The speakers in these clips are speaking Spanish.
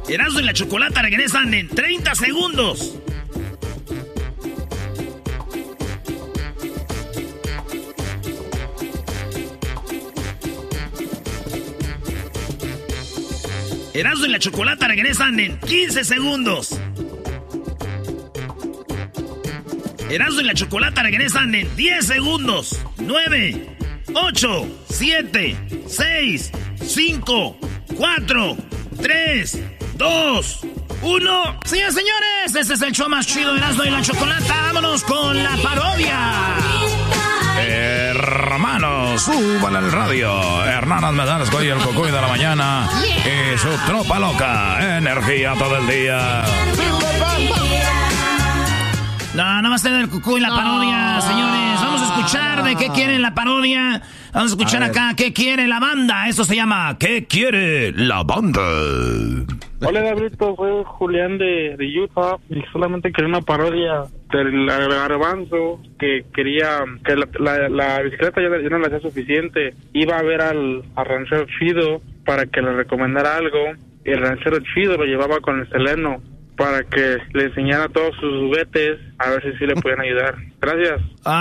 Erasmo y la Chocolata regresan en 30 segundos. Erasmo y la Chocolata regresan en 15 segundos. Erasmo y la Chocolata regresan en 10 segundos. 9, 8, 7, 6, 5, 4, 3, 2, 1. Señores, señores, este es el show más chido de Erasmo y la Chocolata. Vámonos con la parodia. Hermanos, suban al radio. Hermanas Medalsco y el Cucuy de la mañana. Y su tropa loca. Energía todo el día. No va a ser del Cucuy la parodia, señores. Vamos a escuchar de qué quiere la parodia. Vamos a escuchar acá qué quiere la banda. Esto se llama ¿Qué quiere la banda? Hola, Gabrito, soy Julián de Utah y solamente quería una parodia del Garbanzo que quería que la bicicleta ya no le hacía suficiente. Iba a ver al ranchero Chido para que le recomendara algo y el ranchero Chido lo llevaba con el Seleno para que le enseñara todos sus juguetes, a ver si le pueden ayudar. Gracias.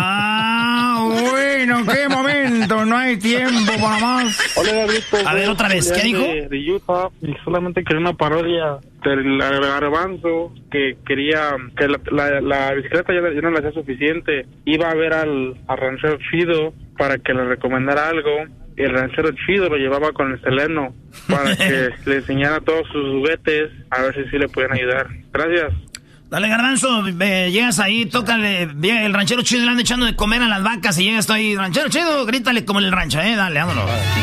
Bueno, qué momento, no hay tiempo para más. Hola, Gabrito. A ver, otra vez, ¿qué dijo? De Utah, y solamente quería una parodia del Garbanzo que quería que la bicicleta ya no le hacía suficiente. Iba a ver al ranchero Chido para que le recomendara algo. Y el ranchero Chido lo llevaba con el Seleno para que le enseñara todos sus juguetes, a ver si le pueden ayudar. Gracias. Dale, Garbanzo, llegas ahí, tócale, el ranchero Chido le anda echando de comer a las vacas y llegas tú ahí, ranchero Chido, grítale como en el rancho, dale, vámonos.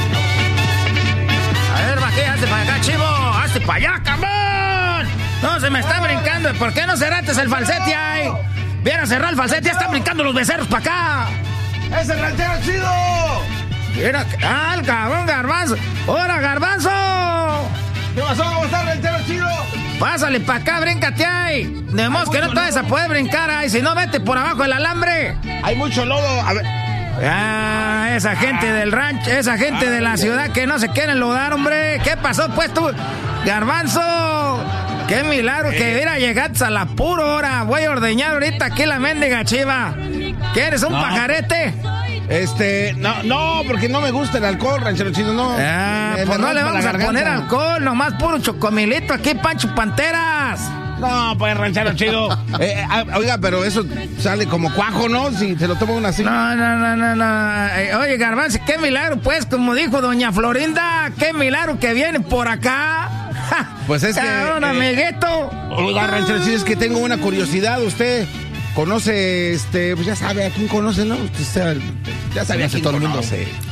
A ver, bajé, hazte para acá, chivo, hazte para allá, cabrón. No, se me está brincando, ¿por qué no cerraste el falsete ahí? Viene a cerrar el falsete, ya están brincando los becerros para acá. ¡Es el ranchero Chido! Mira, el cabrón Garbanzo. ¡Hola, Garbanzo! ¿Qué pasó? ¿Cómo está el ranchero Chido? Pásale para acá, bríncate ahí. De modo que no te vas a poder brincar ahí. Si no, vete por abajo del alambre. Hay mucho lodo. A ver. Esa gente del rancho, esa gente de la ciudad que no se quieren lodar, hombre. ¿Qué pasó, pues, tú? Garbanzo. Qué milagro que hubiera llegado a la pura hora. Voy a ordeñar ahorita aquí la mendiga chiva. ¿Qué eres, un pajarete? No, porque no me gusta el alcohol, ranchero Chido, no. Pues no le vamos a poner alcohol, nomás puro chocomilito aquí, Pancho Panteras. No, pues, ranchero Chido. Oiga, pero eso sale como cuajo, ¿no? Si se lo toma una así. No. Oye, Garbanzo, qué milagro, pues, como dijo doña Florinda, qué milagro que viene por acá. Pues es que... Un amiguito. Oiga, ranchero Chido, es que tengo una curiosidad, usted... Conoce, pues ya sabe a quién conoce, ¿no? Usted ya sabe a quién todo el mundo.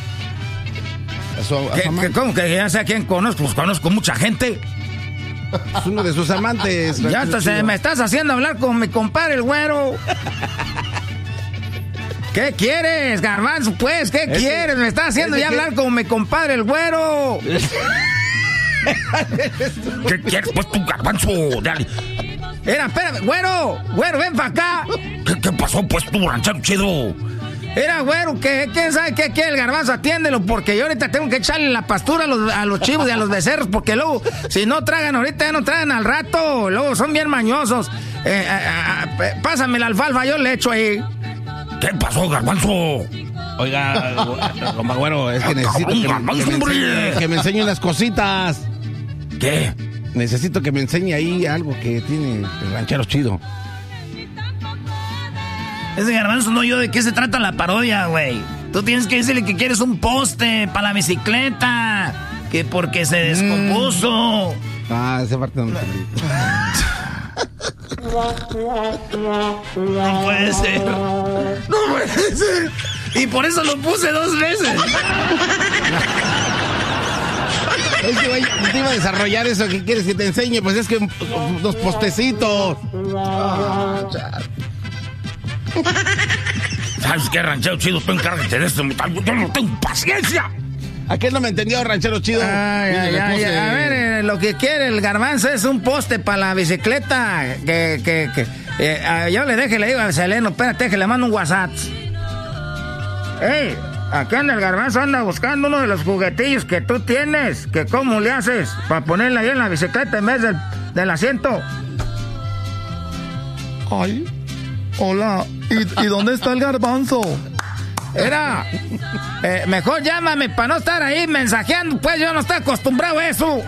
¿Cómo que ya sé a quién conozco? Pues conozco mucha gente. Es uno de sus amantes. Ya hasta me estás haciendo hablar con mi compadre el güero. ¿Qué quieres, Garbanzo? Pues, ¿qué quieres? Me estás haciendo ya hablar con mi compadre el güero. ¿Qué quieres, pues, tu Garbanzo? Dale. Espérame, güero, ven para acá. ¿Qué pasó, pues, tu ranchero Chido? Güero, ¿quién sabe qué quiere el Garbanzo? Atiéndelo, porque yo ahorita tengo que echarle la pastura a los chivos y a los becerros, porque luego, si no tragan ahorita, ya no tragan al rato. Luego son bien mañosos. Pásame la alfalfa, yo le echo ahí. ¿Qué pasó, Garbanzo? Oiga, compa güero, es que necesito que me enseñe unas cositas. ¿Qué? Necesito que me enseñe ahí algo que tiene el ranchero Chido. Ese Garbanzo no yo, ¿de qué se trata la parodia, güey? Tú tienes que decirle que quieres un poste para la bicicleta, que porque se descompuso. Esa parte no me No puede ser. No puede ser. Y por eso lo puse 2 veces. Es que, güey, te iba a desarrollar eso que quieres que te enseñe. Pues es que unos postecitos. ¿Sabes qué, ranchero Chido? Tú encárgate de esto. Yo no tengo paciencia. ¿A qué no me entendió, ranchero Chido? A ver, lo que quiere el Garbanzo es un poste para la bicicleta. Yo le dije, le digo a Seleno, espérate que le mando un WhatsApp. ¡Ey! Aquí anda el Garbanzo, anda buscando uno de los juguetillos que tú tienes. Que cómo le haces para ponerle ahí en la bicicleta en vez del asiento. Ay, hola. ¿Y dónde está el Garbanzo? Era, mejor llámame para no estar ahí mensajeando, pues yo no estoy acostumbrado a eso.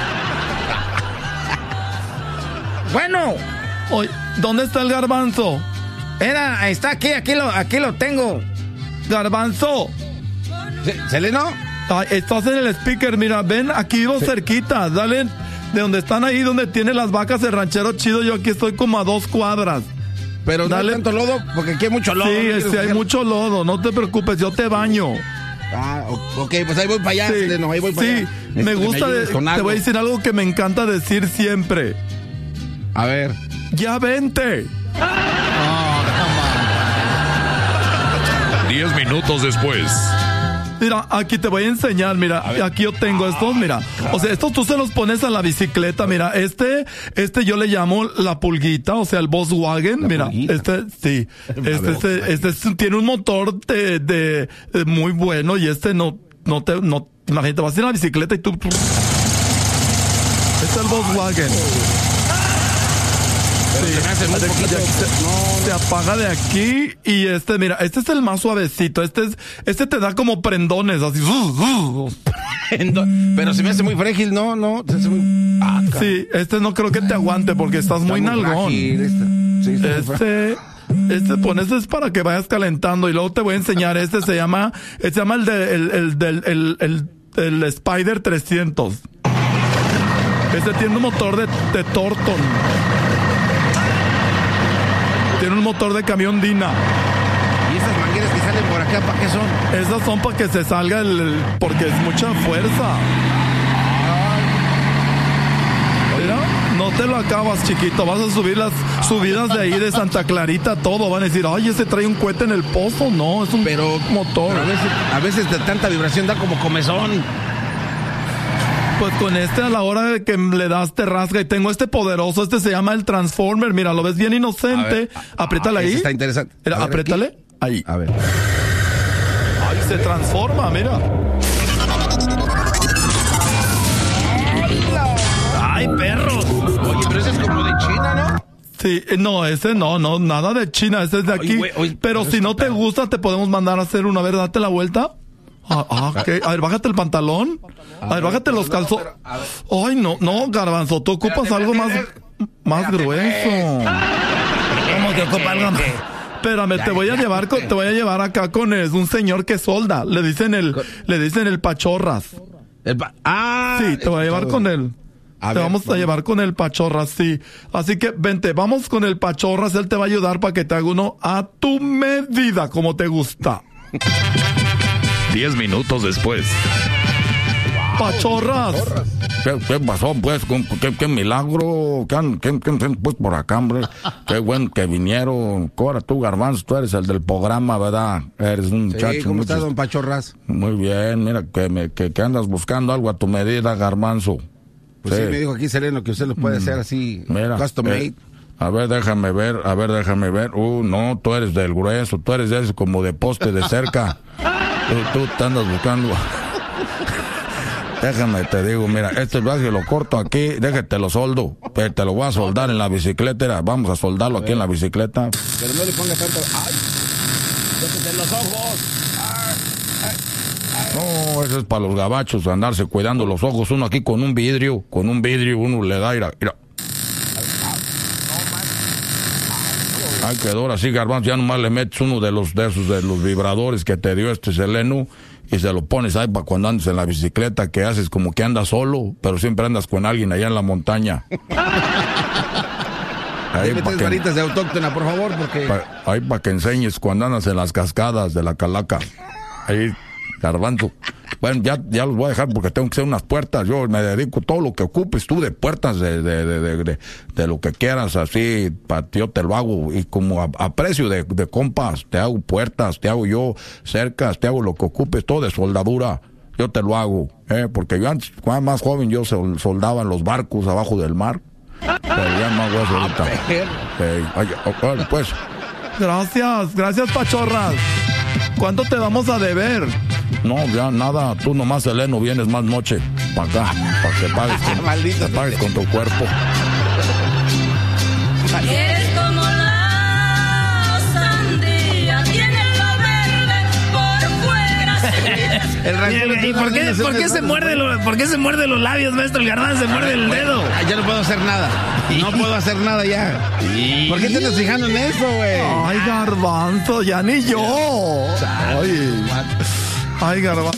Bueno. Oye, ¿dónde está el Garbanzo? Era, está aquí lo tengo. Garbanzo. ¿Seleno? Ay, estás en el speaker, mira, ven, aquí vivo cerquita, dale, de donde están ahí, donde tiene las vacas el ranchero chido, yo aquí estoy como a 2 cuadras. Pero dale. No hay tanto lodo, porque aquí hay mucho lodo. Sí, hay mucho lodo, no te preocupes, yo te baño. Ah, ok, pues ahí voy para allá, sí, Seleno, ahí voy para allá. Sí, me gusta, te voy a decir algo que me encanta decir siempre. A ver. ¡Ya vente! 10 minutos después. Mira, aquí te voy a enseñar, mira, aquí yo tengo estos, mira. O sea, estos tú se los pones a la bicicleta, mira, este yo le llamo la pulguita, o sea, el Volkswagen, mira, este tiene un motor de muy bueno y no, imagínate, vas en la bicicleta y tú. Este es el Volkswagen. Sí, se apaga de aquí y mira, este es el más suavecito, este te da como prendones, así. Pero se me hace muy frágil, no, se hace muy... Sí, no creo que te aguante porque estás muy nalgón. Este es para que vayas calentando y luego te voy a enseñar, se llama el Spider 300. Tiene un motor de Torton. Tiene un motor de camión Dina. ¿Y esas mangueras que salen por acá, para qué son? Esas son para que se salga porque es mucha fuerza. Mira, no te lo acabas, chiquito. Vas a subir las subidas de ahí de Santa Clarita, todo. Van a decir, ay, ese trae un cohete en el pozo. No, es un motor. Pero a veces de tanta vibración da como comezón. Pues con a la hora de que le das te rasga y tengo poderoso, se llama el Transformer, mira, lo ves bien inocente, apriétale ahí. Está interesante. Mira, apriétale, ahí. A ver. Ay, se transforma, mira. Ay, perros. Oye, pero ese es como de China, ¿no? Sí, no, ese no, nada de China, ese es de aquí. Oye, pero si no te gusta, te podemos mandar a hacer una vez, date la vuelta. Okay. A ver, bájate el pantalón. A ver, bájate los calzones. Ay, no, Garbanzo, tú ocupas algo más grueso. ¿Cómo que ocupa algo más? Espérame, te voy a llevar acá con un señor que solda. Le dicen el Pachorras. Sí, te voy a llevar con él. Te vamos a llevar con el Pachorras, sí. Así que vente, vamos con el Pachorras. Él te va a ayudar para que te haga uno a tu medida, como te gusta. 10 minutos después. Pachorras. ¿Qué pasó, pues? ¿Qué milagro? ¿Qué pues por acá, hombre? Qué bueno que vinieron. Cora, tú, Garbanzo, tú eres el del programa, ¿verdad? Eres un muchacho. ¿Cómo estás, don Pachorras? Muy bien, mira, que andas buscando algo a tu medida, Garbanzo. Pues sí, me dijo aquí Seleno que usted lo puede hacer así, mira, custom made. A ver, déjame ver. No, tú eres del grueso, tú eres de ese como de poste de cerca. Tú te andas buscando. Déjame, te digo, mira, brazo lo corto aquí, déjate lo soldo. Te lo voy a soldar en la bicicleta. Vamos a soldarlo aquí en la bicicleta. Pero no le ponga tanto. ¡Ay! ¡Déjate los ojos! No, eso es para los gabachos, andarse cuidando los ojos. Uno aquí con un vidrio, uno le da, mira. Ay, quedó así, Garbanzo, ya nomás le metes uno de los vibradores que te dio Seleno y se lo pones ahí para cuando andes en la bicicleta, que haces como que andas solo, pero siempre andas con alguien allá en la montaña. Ahí para que varitas de autóctona, por favor, porque... Ahí para que enseñes cuando andas en las cascadas de la Calaca. Ahí, Garbanzo. Bueno, ya los voy a dejar porque tengo que hacer unas puertas. Yo me dedico todo lo que ocupes tú de puertas, de lo que quieras, así, yo te lo hago. Y como a precio de compas, te hago puertas, te hago yo cercas, te hago lo que ocupes, todo de soldadura. Yo te lo hago, porque yo antes, cuando era más joven, yo soldaba en los barcos abajo del mar. Pero ya no hago eso ahorita. Pues. Gracias, Pachorras. ¿Cuánto te vamos a deber? No, ya nada. Tú nomás, Eleno, vienes más noche para acá, para que pagues con tu cuerpo. Eres como la sandía, tiene lo verde por fuera. ¿Y por qué se muerde los labios, maestro? El Garbanzo se muerde el dedo. Ya no puedo hacer nada. No puedo hacer nada ya. ¿Por qué te estás fijando en eso, güey? Ay, Garbanzo, ya ni yo. Ay, Garbanzo.